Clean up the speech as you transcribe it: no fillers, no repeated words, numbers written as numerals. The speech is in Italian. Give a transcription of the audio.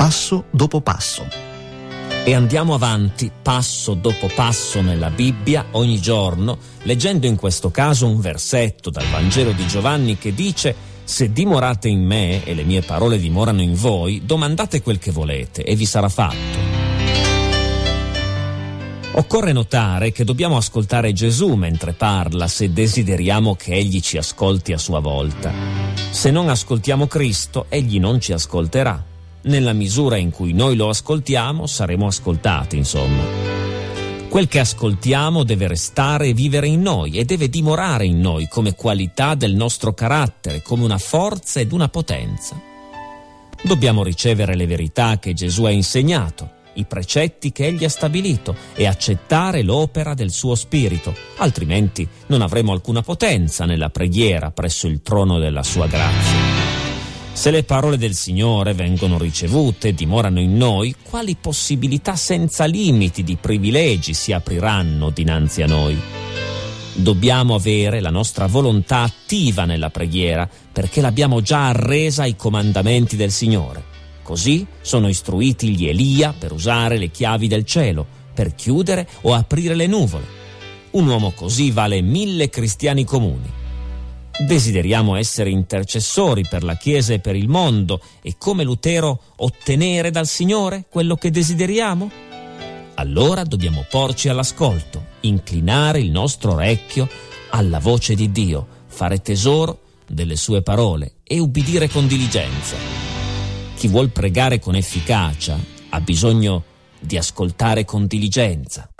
passo dopo passo. E andiamo avanti passo dopo passo nella Bibbia ogni giorno, leggendo in questo caso un versetto dal Vangelo di Giovanni che dice: se dimorate in me e le mie parole dimorano in voi, domandate quel che volete e vi sarà fatto. Occorre notare che dobbiamo ascoltare Gesù mentre parla se desideriamo che Egli ci ascolti a sua volta. Se non ascoltiamo Cristo, Egli non ci ascolterà. Nella misura in cui noi lo ascoltiamo, saremo ascoltati, insomma. Quel che ascoltiamo deve restare e vivere in noi e deve dimorare in noi come qualità del nostro carattere, come una forza ed una potenza. Dobbiamo ricevere le verità che Gesù ha insegnato, i precetti che Egli ha stabilito e accettare l'opera del suo Spirito, altrimenti non avremo alcuna potenza nella preghiera presso il trono della sua grazia. Se le parole del Signore vengono ricevute e dimorano in noi, quali possibilità senza limiti di privilegi si apriranno dinanzi a noi? Dobbiamo avere la nostra volontà attiva nella preghiera perché l'abbiamo già arresa ai comandamenti del Signore. Così sono istruiti gli Elia per usare le chiavi del cielo, per chiudere o aprire le nuvole. Un uomo così vale 1000 cristiani comuni. Desideriamo essere intercessori per la Chiesa e per il mondo e come Lutero ottenere dal Signore quello che desideriamo? Allora dobbiamo porci all'ascolto, inclinare il nostro orecchio alla voce di Dio, fare tesoro delle sue parole e ubbidire con diligenza. Chi vuol pregare con efficacia ha bisogno di ascoltare con diligenza.